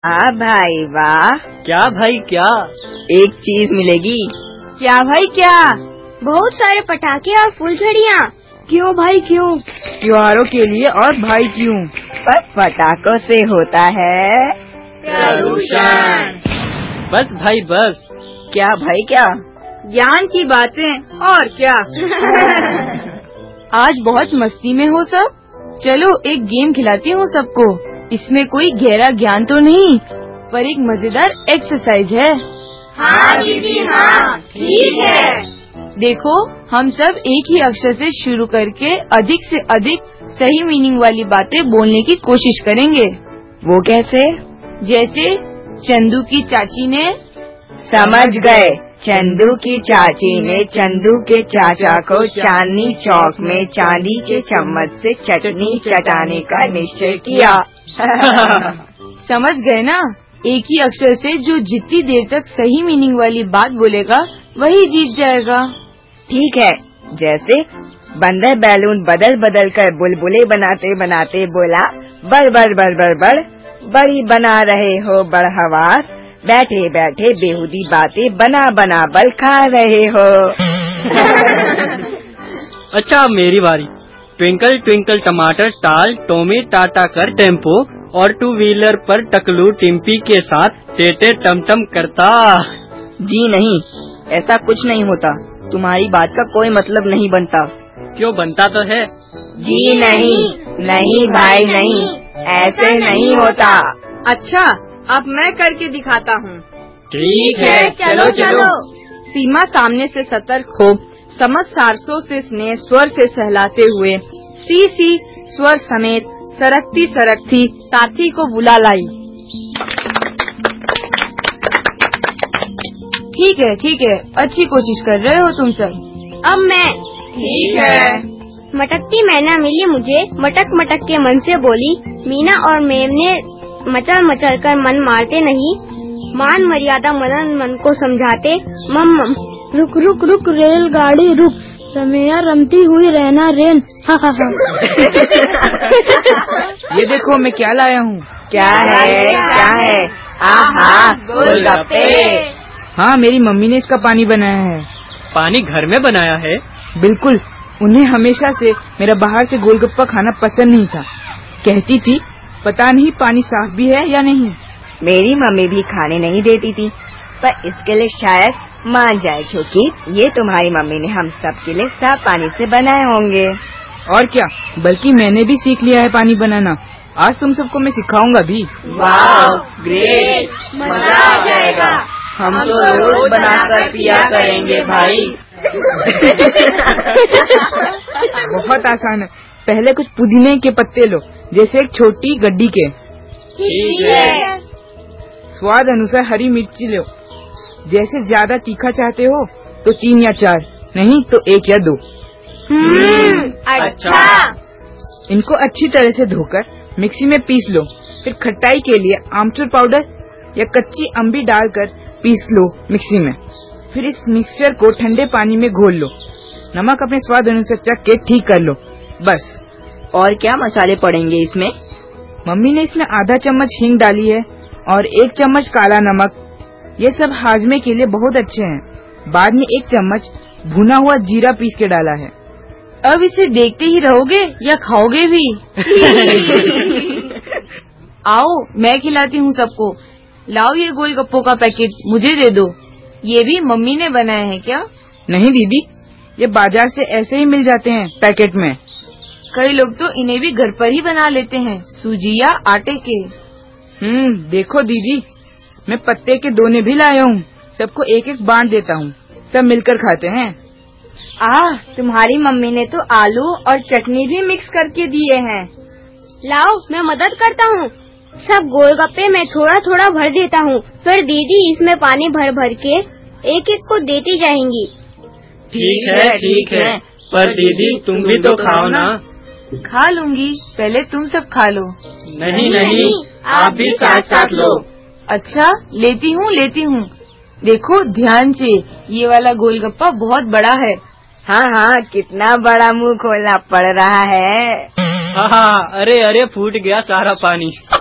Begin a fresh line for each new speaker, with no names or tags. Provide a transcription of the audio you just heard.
भाई वाह।
क्या भाई क्या?
एक चीज मिलेगी।
क्या भाई क्या? बहुत सारे पटाखे और फुलझड़ियाँ।
क्यों भाई क्यों? त्योहारों के लिए और भाई क्यों?
पर पटाखों से होता है
प्रदूषण।
बस भाई बस।
क्या भाई क्या?
ज्ञान की बातें और क्या।
आज बहुत मस्ती में हो सब। चलो एक गेम खिलाती हूँ सबको। इसमें कोई गहरा ज्ञान तो नहीं, पर एक मजेदार एक्सरसाइज है।
हाँ दीदी हाँ, ठीक है।
देखो, हम सब एक ही अक्षर से शुरू करके अधिक से अधिक सही मीनिंग वाली बातें बोलने की कोशिश करेंगे।
वो कैसे?
जैसे चंदू की चाची ने।
समझ गए। चंदू की चाची ने चंदू के चाचा को चांदनी चौक में चांदी के चम्मच से चटनी चटाने का निश्चय किया।
समझ गए ना? एक ही अक्षर से जो जितनी देर तक सही मीनिंग वाली बात बोलेगा वही जीत जाएगा।
ठीक है। जैसे बंदर बैलून बदल बदल कर बुलबुले बनाते बनाते बोला, बड़ बड़ बड़ बड़ बड़ बड़ी बना रहे हो बड़हवास, बैठे बैठे बेहुदी बातें बना बना बल खा रहे हो।
अच्छा मेरी बारी। ट्विंकल ट्विंकल टमाटर टाल टोमी टाटा कर टेम्पो और टू व्हीलर पर टकलू टिम्पी के साथ टेटे टमटम करता।
जी नहीं, ऐसा कुछ नहीं होता। तुम्हारी बात का कोई मतलब नहीं बनता।
क्यों बनता तो है।
जी नहीं, नहीं भाई नहीं, ऐसे नहीं होता।
अच्छा अब मैं करके दिखाता हूँ।
ठीक है,
चलो चलो।
सीमा सामने से सतर्क हो, समझ सारसों से स्नेह स्वर से सहलाते हुए, सी स्वर समेत सरकती सरकती साथी को बुला लाई। ठीक है, अच्छी कोशिश कर रहे हो तुम सब।
अब मैं।
ठीक है।
मटकती मैना मिली मुझे, मटक मटक के मन से बोली, मीना और मेमने मचल मचल कर मन मारते नहीं, मान मर्यादा मदन मन को समझाते, मम मम।
रुक रुक रुक रेलगाड़ी रुक, रमैया रमती हुई रहना रेन। हा हा हा।
ये देखो मैं क्या लाया हूँ।
क्या है? आहा, गोलगप्पे।
हाँ, मेरी मम्मी ने इसका पानी बनाया है।
पानी घर में बनाया है?
बिल्कुल। उन्हें हमेशा से मेरा बाहर से गोलगप्पा खाना पसंद नहीं था। कहती थी पता नहीं पानी साफ भी है या नहीं।
मेरी मम्मी भी खाने नहीं देती थी, पर इसके लिए शायद मान जाए, क्योंकि ये तुम्हारी मम्मी ने हम सब के लिए साफ पानी से बनाए होंगे।
और क्या, बल्कि मैंने भी सीख लिया है पानी बनाना। आज तुम सबको मैं सिखाऊंगा भी।
वाह, ग्रेट, मजा आ जाएगा। हम तो रोज बनाकर पिया करेंगे भाई।
बहुत आसान है। पहले कुछ पुदीने के पत्ते लो, जैसे एक छोटी गड्डी के।
ठीक है।
स्वाद अनुसार हरी मिर्ची लो। जैसे ज्यादा तीखा चाहते हो तो 3 या 4, नहीं तो 1 या 2।
अच्छा।
इनको अच्छी तरह से धोकर मिक्सी में पीस लो। फिर खटाई के लिए आमचूर पाउडर या कच्ची अम्बी डालकर पीस लो मिक्सी में। फिर इस मिक्सचर को ठंडे पानी में घोल लो। नमक अपने स्वाद अनुसार चख के ठीक कर लो, बस।
और क्या मसाले पड़ेंगे इसमें?
मम्मी ने इसमें आधा चम्मच हींग डाली है और 1 चम्मच काला नमक। ये सब हाजमे के लिए बहुत अच्छे हैं। बाद में 1 चम्मच भुना हुआ जीरा पीस के डाला है। अब इसे देखते ही रहोगे या खाओगे भी? आओ मैं खिलाती हूँ सबको। लाओ ये गोलगप्पों का पैकेट मुझे दे दो। ये भी मम्मी ने बनाया है क्या? नहीं दीदी, ये बाजार से ऐसे ही मिल जाते हैं पैकेट में। कई लोग तो इन्हें भी घर पर ही बना लेते हैं, सूजी या आटे के। देखो दीदी, मैं पत्ते के दोने भी लाया हूँ। सबको 1-1 बांट देता हूँ, सब मिलकर खाते हैं।
तुम्हारी मम्मी ने तो आलू और चटनी भी मिक्स करके दिए हैं। लाओ मैं मदद करता हूँ। सब गोलगप्पे मैं थोड़ा थोड़ा भर देता हूँ, फिर दीदी इसमें पानी भर भर के एक एक को देती जाएंगी।
ठीक है, पर दीदी तुम भी तो खाओ ना।
खा लूंगी, पहले तुम सब खा लो।
नहीं, आप भी साथ साथ लो।
अच्छा, लेती हूँ। देखो ध्यान से, ये वाला गोलगप्पा बहुत बड़ा है।
हाँ, कितना बड़ा मुंह खोलना पड़ रहा है।
हाँ, अरे फूट गया सारा पानी।